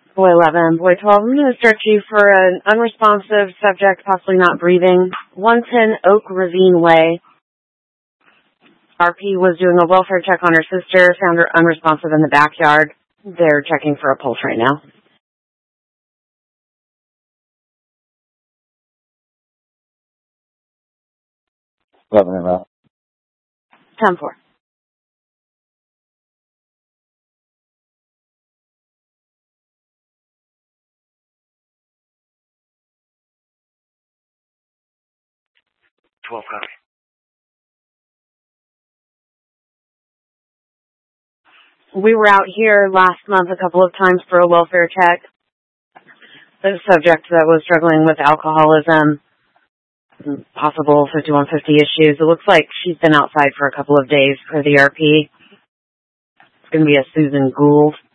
Boy 11, boy 12, I'm going to start you for an unresponsive subject, possibly not breathing. 110 Oak Ravine Way. RP was doing a welfare check on her sister, found her unresponsive in the backyard. They're checking for a pulse right now. 11 and out. 10-4. Copy. We were out here last month a couple of times for a welfare check. The subject that was struggling with alcoholism, possible 5150 issues. It looks like she's been outside for a couple of days for the RP. It's going to be a Susan Gould.